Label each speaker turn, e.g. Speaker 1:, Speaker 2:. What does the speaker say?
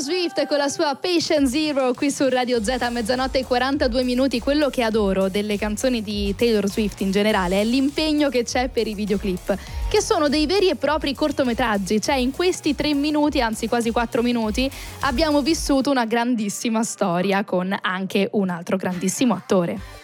Speaker 1: Swift con la sua Patient Zero qui su Radio Z a mezzanotte e 42 minuti. Quello che adoro delle canzoni di Taylor Swift in generale è l'impegno che c'è per i videoclip, che sono dei veri e propri cortometraggi. Cioè in questi 3 minuti, anzi quasi 4 minuti, abbiamo vissuto una grandissima storia con anche un altro grandissimo attore.